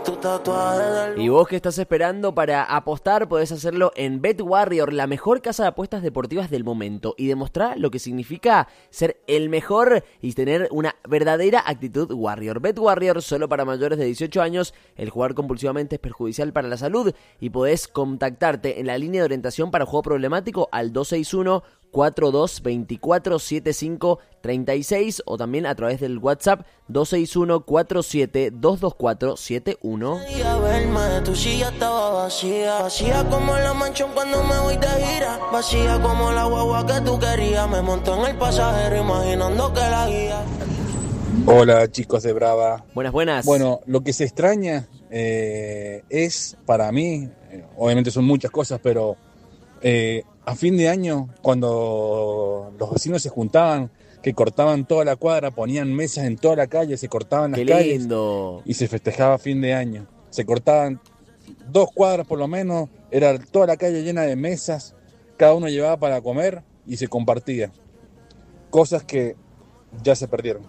Y vos que estás esperando para apostar, podés hacerlo en BetWarrior, la mejor casa de apuestas deportivas del momento, y demostrar lo que significa ser el mejor y tener una verdadera actitud Warrior. BetWarrior, solo para mayores de 18 años, el jugar compulsivamente es perjudicial para la salud, y podés contactarte en la línea de orientación para juego problemático al 261-4224-7536 o también a través del WhatsApp 261-47-224-71. Tu silla estaba vacía, vacía como la manchón cuando me voy de gira, vacía como la guagua que tú querías, me montó en el pasajero imaginando que la guía. Hola chicos de Brava. Buenas. Bueno, lo que se extraña es para mí, obviamente son muchas cosas, pero a fin de año cuando los vecinos se juntaban, que cortaban toda la cuadra, ponían mesas en toda la calle, se cortaban las calles. Lindo. Y se festejaba fin de año. Se cortaban 2 cuadras por lo menos, era toda la calle llena de mesas, cada uno llevaba para comer y se compartía. Cosas que ya se perdieron.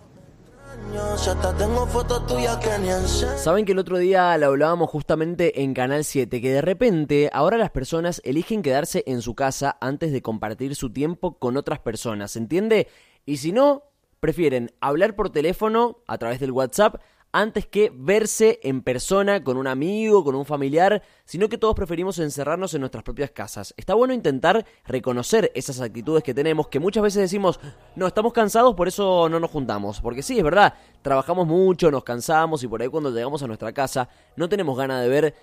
Saben que el otro día lo hablábamos justamente en Canal 7, que de repente ahora las personas eligen quedarse en su casa antes de compartir su tiempo con otras personas, ¿se entiende? Y si no, prefieren hablar por teléfono a través del WhatsApp antes que verse en persona con un amigo, con un familiar, sino que todos preferimos encerrarnos en nuestras propias casas. Está bueno intentar reconocer esas actitudes que tenemos, que muchas veces decimos, no, estamos cansados, por eso no nos juntamos. Porque sí, es verdad, trabajamos mucho, nos cansamos y por ahí cuando llegamos a nuestra casa no tenemos ganas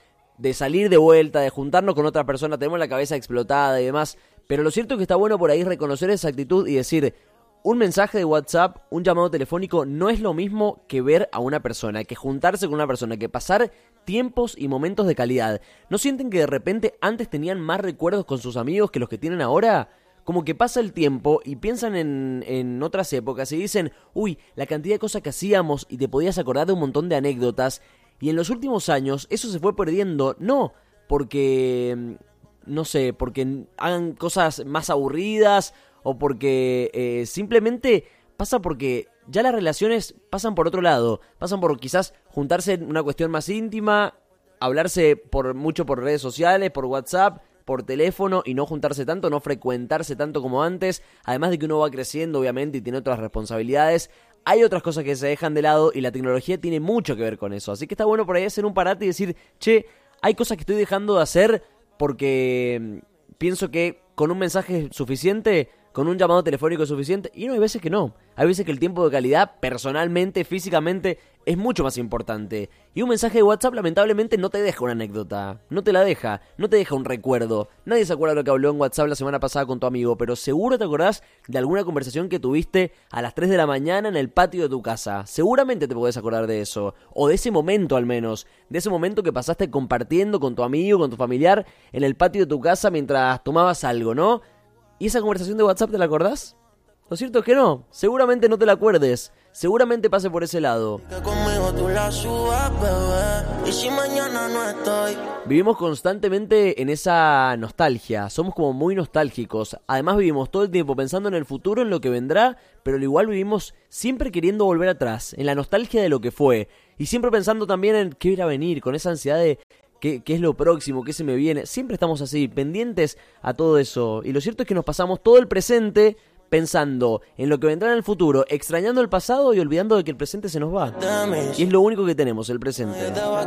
de salir de vuelta, de juntarnos con otra persona, tenemos la cabeza explotada y demás. Pero lo cierto es que está bueno por ahí reconocer esa actitud y decir, un mensaje de WhatsApp, un llamado telefónico no es lo mismo que ver a una persona, que juntarse con una persona, que pasar tiempos y momentos de calidad. ¿No sienten que de repente antes tenían más recuerdos con sus amigos que los que tienen ahora? Como que pasa el tiempo y piensan en otras épocas y dicen, uy, la cantidad de cosas que hacíamos y te podías acordar de un montón de anécdotas. Y en los últimos años eso se fue perdiendo, no porque, no sé, porque hagan cosas más aburridas o porque simplemente pasa porque ya las relaciones pasan por otro lado, pasan por quizás juntarse en una cuestión más íntima, hablarse mucho por redes sociales, por WhatsApp, por teléfono y no juntarse tanto, no frecuentarse tanto como antes, además de que uno va creciendo obviamente y tiene otras responsabilidades. Hay otras cosas que se dejan de lado y la tecnología tiene mucho que ver con eso, así que está bueno por ahí hacer un parate y decir, che, hay cosas que estoy dejando de hacer porque pienso que con un mensaje es suficiente, con un llamado telefónico es suficiente, y no, hay veces que no. Hay veces que el tiempo de calidad, personalmente, físicamente, es mucho más importante. Y un mensaje de WhatsApp, lamentablemente, no te deja una anécdota. No te la deja. No te deja un recuerdo. Nadie se acuerda de lo que habló en WhatsApp la semana pasada con tu amigo, pero seguro te acordás de alguna conversación que tuviste a las 3 de la mañana en el patio de tu casa. Seguramente te podés acordar de eso. O de ese momento, al menos. De ese momento que pasaste compartiendo con tu amigo, con tu familiar, en el patio de tu casa mientras tomabas algo, ¿no? ¿Y esa conversación de WhatsApp te la acordás? Lo cierto es que no, seguramente no te la acuerdes, seguramente pase por ese lado. Vivimos constantemente en esa nostalgia, somos como muy nostálgicos, además vivimos todo el tiempo pensando en el futuro, en lo que vendrá, pero al igual vivimos siempre queriendo volver atrás, en la nostalgia de lo que fue, y siempre pensando también en qué irá a venir, con esa ansiedad de ¿qué es lo próximo? ¿Qué se me viene? Siempre estamos así, pendientes a todo eso. Y lo cierto es que nos pasamos todo el presente pensando en lo que vendrá en el futuro, extrañando el pasado y olvidando de que el presente se nos va. Y es lo único que tenemos, el presente.